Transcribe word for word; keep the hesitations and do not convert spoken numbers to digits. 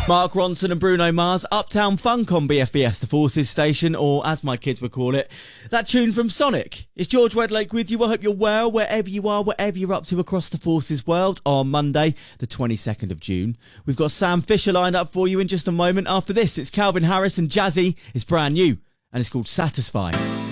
Mark Ronson and Bruno Mars, Uptown Funk on B F B S, the Forces station, or as my kids would call it, that tune from Sonic. It's George Wedlake with you. I hope you're well, wherever you are, whatever you're up to across the Forces world on Monday, the twenty-second of June. We've got Sam Fisher lined up for you in just a moment. After this, it's Calvin Harris and Jazzy. It's brand new, and it's called Satisfy.